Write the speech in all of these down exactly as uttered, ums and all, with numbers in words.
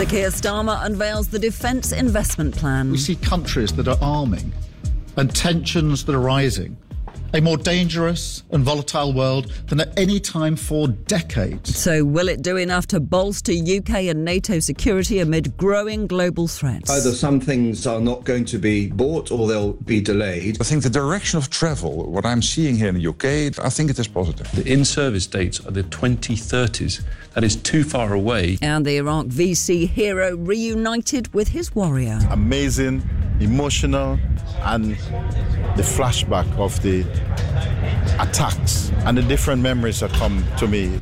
Sir Keir Starmer unveils the Defence Investment Plan. We see countries that are arming and tensions that are rising. A more dangerous and volatile world than at any time for decades. So will it do enough to bolster U K and NATO security amid growing global threats? Either some things are not going to be bought or they'll be delayed. I think the direction of travel, what I'm seeing here in the U K, I think it is positive. The in-service dates are the twenty thirties. That is too far away. And the Iraq V C hero reunited with his warrior. Amazing, emotional, and the flashback of the attacks and the different memories that come to me.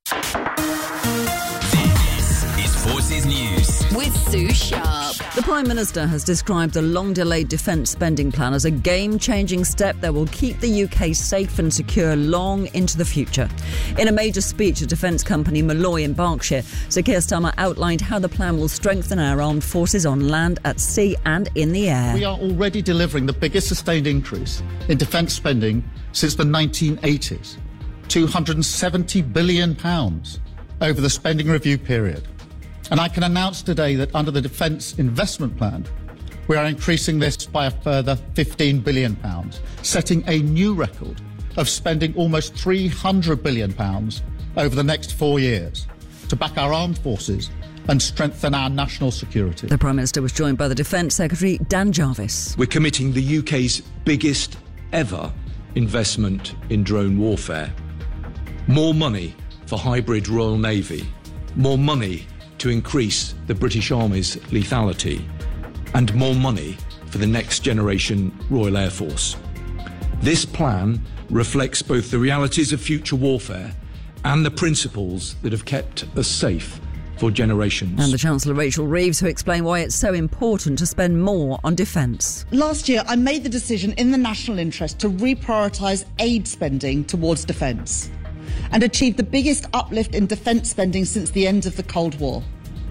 This is Forces News with Sue Sharp. The Prime Minister has described the long-delayed defence spending plan as a game-changing step that will keep the U K safe and secure long into the future. In a major speech at defence company Malloy in Berkshire, Sir Keir Starmer outlined how the plan will strengthen our armed forces on land, at sea and in the air. We are already delivering the biggest sustained increase in defence spending since the nineteen eighties, two hundred seventy billion pounds over the spending review period. And I can announce today that under the Defence Investment Plan, we are increasing this by a further fifteen billion pounds, setting a new record of spending almost three hundred billion pounds over the next four years to back our armed forces and strengthen our national security. The Prime Minister was joined by the Defence Secretary Dan Jarvis. We're committing the U K's biggest ever investment in drone warfare. More money for hybrid Royal Navy. More money to increase the British Army's lethality. And more money for the next generation Royal Air Force. This plan reflects both the realities of future warfare and the principles that have kept us safe for generations. And the Chancellor Rachel Reeves, who explained why it's so important to spend more on defence. Last year, I made the decision in the national interest to reprioritise aid spending towards defence and achieve the biggest uplift in defence spending since the end of the Cold War.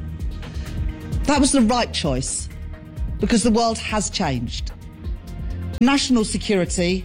That was the right choice because the world has changed. National security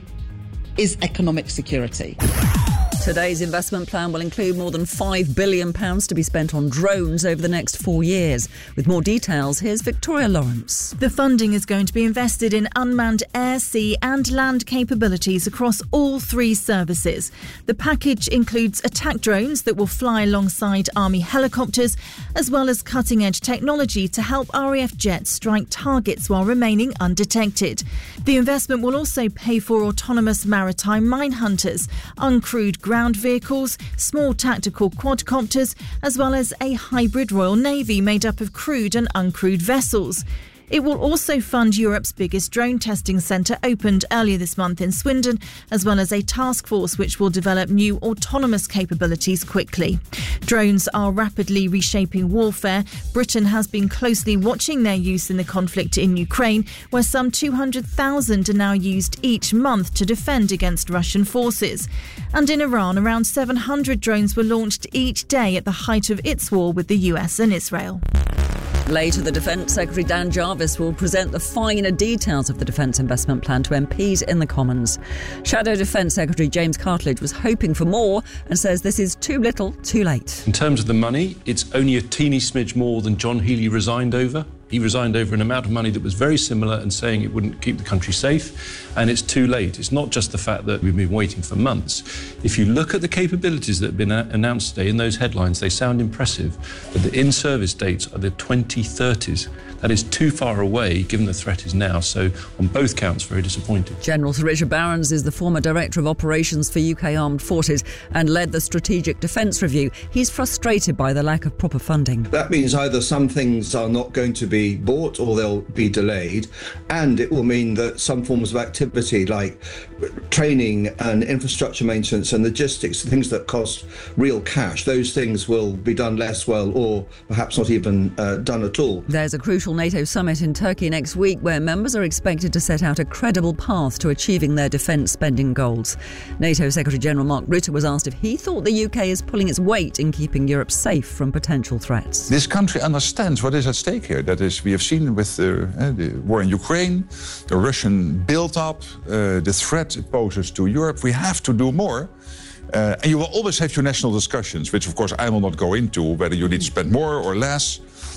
is economic security. Today's investment plan will include more than five billion pounds to be spent on drones over the next four years. With more details, here's Victoria Lawrence. The funding is going to be invested in unmanned air, sea and land capabilities across all three services. The package includes attack drones that will fly alongside Army helicopters, as well as cutting-edge technology to help R A F jets strike targets while remaining undetected. The investment will also pay for autonomous maritime mine hunters, uncrewed ground ground vehicles, small tactical quadcopters, as well as a hybrid Royal Navy made up of crewed and uncrewed vessels. It will also fund Europe's biggest drone testing centre, opened earlier this month in Swindon, as well as a task force which will develop new autonomous capabilities quickly. Drones are rapidly reshaping warfare. Britain has been closely watching their use in the conflict in Ukraine, where some two hundred thousand are now used each month to defend against Russian forces. And in Iran, around seven hundred drones were launched each day at the height of its war with the U S and Israel. Later, the Defence Secretary Dan Jarvis will present the finer details of the Defence Investment Plan to M Ps in the Commons. Shadow Defence Secretary James Cartledge was hoping for more and says this is too little, too late. In terms of the money, it's only a teeny smidge more than John Healey resigned over. He resigned over an amount of money that was very similar and saying it wouldn't keep the country safe, and it's too late. It's not just the fact that we've been waiting for months. If you look at the capabilities that have been a- announced today in those headlines, they sound impressive, but the in-service dates are the twenty thirties. That is too far away, given the threat is now. So, on both counts, very disappointed. General Sir Richard Barrons is the former Director of Operations for U K Armed Forces and led the Strategic Defence Review. He's frustrated by the lack of proper funding. That means either some things are not going to be bought or they'll be delayed, and it will mean that some forms of activity like training and infrastructure maintenance and logistics, things that cost real cash, those things will be done less well or perhaps not even uh, done at all. There's a crucial NATO summit in Turkey next week where members are expected to set out a credible path to achieving their defence spending goals. NATO Secretary-General Mark Rutte was asked if he thought the U K is pulling its weight in keeping Europe safe from potential threats. This country understands what is at stake here. That is, we have seen with the, uh, the war in Ukraine, the Russian build-up, uh, the threat it poses to Europe. We have to do more. Uh, and you will always have your national discussions, which of course I will not go into, whether you need to spend more or less.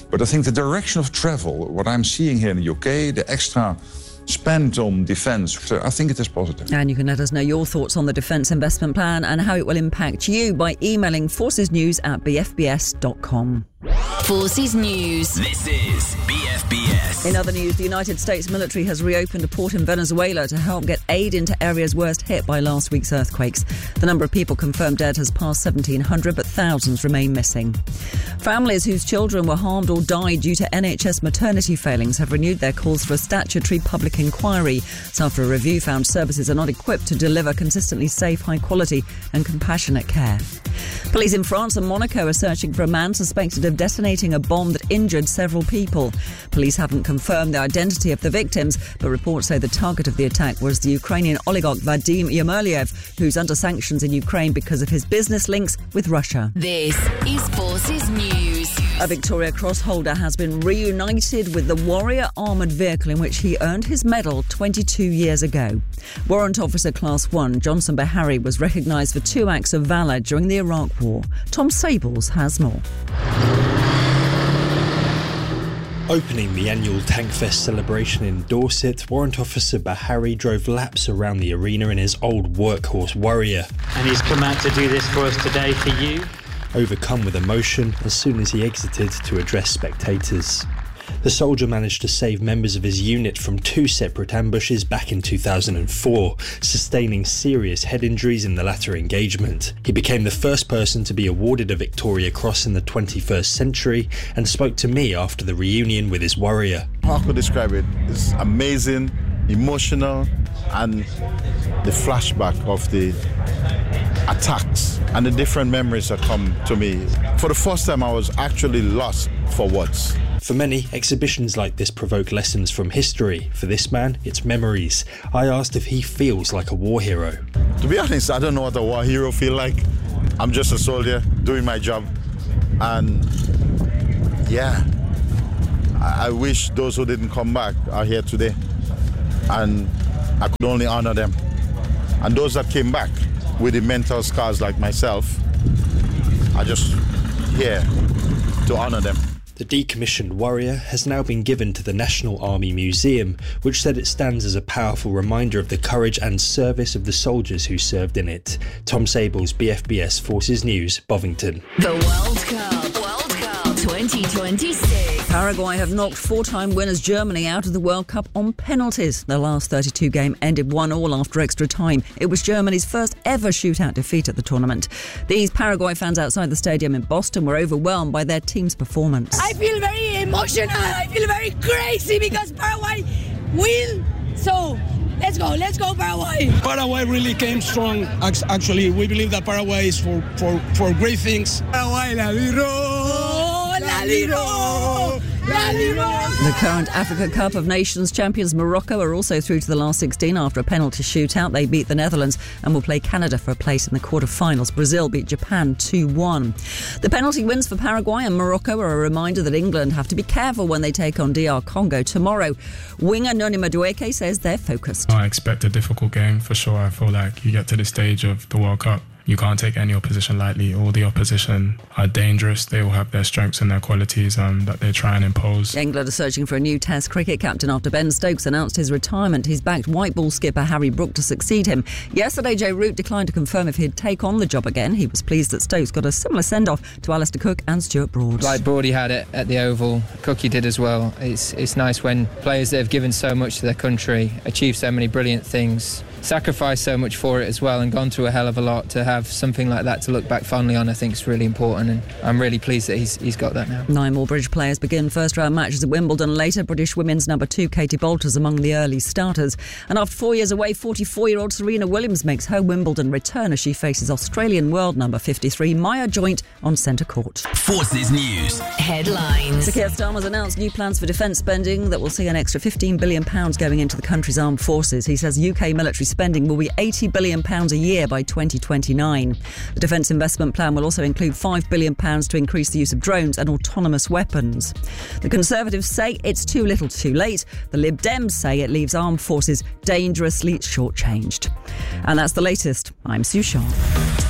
But I think the direction of travel, what I'm seeing here in the U K, the extra spend on defence, I think it is positive. And you can let us know your thoughts on the Defence Investment Plan and how it will impact you by emailing forcesnews at b f b s dot com. Forces News. This is B F B S. In other news, the United States military has reopened a port in Venezuela to help get aid into areas worst hit by last week's earthquakes. The number of people confirmed dead has passed seventeen hundred, but thousands remain missing. Families whose children were harmed or died due to N H S maternity failings have renewed their calls for a statutory public inquiry. It's after a review found services are not equipped to deliver consistently safe, high quality and compassionate care. Police in France and Monaco are searching for a man suspected of detonating a bomb that injured several people. Police haven't confirmed the identity of the victims, but reports say the target of the attack was the Ukrainian oligarch Vadim Yermoliev, who's under sanctions in Ukraine because of his business links with Russia. This is Forces News. A Victoria Cross holder has been reunited with the Warrior armoured vehicle in which he earned his medal twenty-two years ago. Warrant Officer Class one Johnson Beharry was recognised for two acts of valour during the Iraq War. Tom Sables has more. Opening the annual Tankfest celebration in Dorset, Warrant Officer Beharry drove laps around the arena in his old workhorse Warrior. And he's come out to do this for us today for you. Overcome with emotion as soon as he exited to address spectators. The soldier managed to save members of his unit from two separate ambushes back in two thousand four, sustaining serious head injuries in the latter engagement. He became the first person to be awarded a Victoria Cross in the twenty-first century and spoke to me after the reunion with his Warrior. How I could describe it? It's amazing, emotional, and the flashback of the attacks and the different memories that come to me. For the first time, I was actually lost for words. For many, exhibitions like this provoke lessons from history. For this man, it's memories. I asked if he feels like a war hero. To be honest, I don't know what a war hero feel like. I'm just a soldier doing my job. And yeah, I, I wish those who didn't come back are here today. And I could only honor them. And those that came back with the mental scars like myself, are just here to honor them. The decommissioned Warrior has now been given to the National Army Museum, which said it stands as a powerful reminder of the courage and service of the soldiers who served in it. Tom Sables, B F B S Forces News, Bovington. The World Cup, World Cup twenty twenty-six. Paraguay have knocked four-time winners Germany out of the World Cup on penalties. The last thirty-two game ended one all after extra time. It was Germany's first ever shootout defeat at the tournament. These Paraguay fans outside the stadium in Boston were overwhelmed by their team's performance. I feel very emotional. I feel very crazy because Paraguay win. So let's go. Let's go, Paraguay. Paraguay really came strong. Actually, we believe that Paraguay is for, for, for great things. Paraguay, la liro, la liro. The current Africa Cup of Nations champions Morocco are also through to the last sixteen after a penalty shootout. They beat the Netherlands and will play Canada for a place in the quarter-finals. Brazil beat Japan two one. The penalty wins for Paraguay and Morocco are a reminder that England have to be careful when they take on D R Congo tomorrow. Winger Noni Madueke says they're focused. I expect a difficult game for sure. I feel like you get to this stage of the World Cup, you can't take any opposition lightly. All the opposition are dangerous. They all have their strengths and their qualities um, that they try and impose. England are searching for a new Test cricket captain after Ben Stokes announced his retirement. He's backed white ball skipper Harry Brook to succeed him. Yesterday, Jay Root declined to confirm if he'd take on the job again. He was pleased that Stokes got a similar send-off to Alistair Cook and Stuart Broad. Like Broady had it at the Oval, Cookie did as well. It's, it's nice when players that have given so much to their country achieve so many brilliant things, sacrificed so much for it as well, and gone through a hell of a lot. To have something like that to look back fondly on, I think is really important, and I'm really pleased that he's he's got that now. Nine more British players begin first round matches at Wimbledon later. British women's number two Katie Bolter's among the early starters, and after four years away, forty-four-year-old Serena Williams makes her Wimbledon return as she faces Australian world number fifty-three Maya Joint on centre court. Forces News headlines. Sir Keir Starmer's announced new plans for defence spending that will see an extra fifteen billion pounds going into the country's armed forces. He says U K military spending will be eighty billion pounds a year by twenty twenty-nine. The Defence Investment Plan will also include five billion pounds to increase the use of drones and autonomous weapons. The Conservatives say it's too little too late. The Lib Dems say it leaves armed forces dangerously shortchanged. And that's the latest. I'm Sue Sharp.